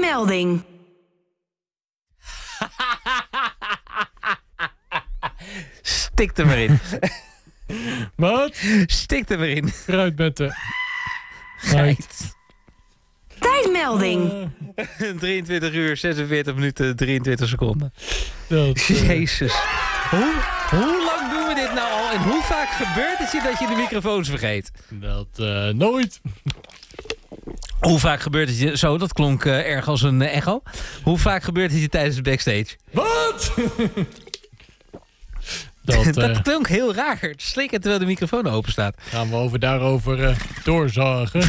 Tijdmelding. Stik er maar in. Wat? Stik er maar in. Eruit met de... Geit. Tijdmelding. 23 uur, 46 minuten, 23 seconden. Dat, Jezus. Hoe lang doen we dit nou al? En hoe vaak gebeurt het je dat je de microfoons vergeet? dat nooit. Hoe vaak gebeurt het je... Zo, dat klonk erg als een echo. Hoe vaak gebeurt het je tijdens de backstage? Wat? Dat klonk heel raar. Slikken terwijl de microfoon open staat. Gaan we daarover doorzagen.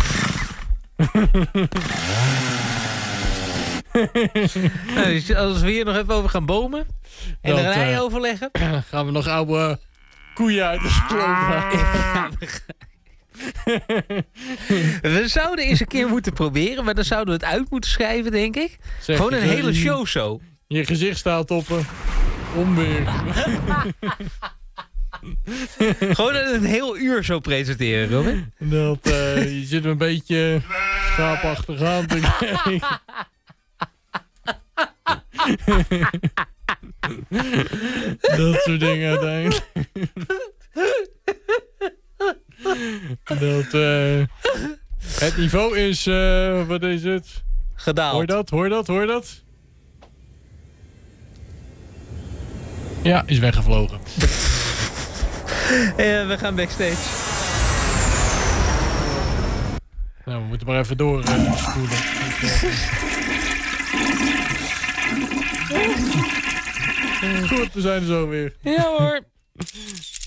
Nou, dus als we hier nog even over gaan bomen en Dat, een rij overleggen. Gaan we nog oude koeien uit de sloot halen. We zouden eens een keer moeten proberen, maar dan zouden we het uit moeten schrijven, denk ik. Zeg, Gewoon een hele je- show zo. Je gezicht staat op onweer. Gewoon een heel uur zo presenteren, Robin. Je zit me een beetje schaapachtig aan te kijken. Dat soort dingen uiteindelijk. Het niveau is, wat is het? Gedaald. Hoor dat? Ja, is weggevlogen. We gaan backstage. Nou, we moeten maar even door spoelen. Goed, we zijn er zo weer. Ja hoor.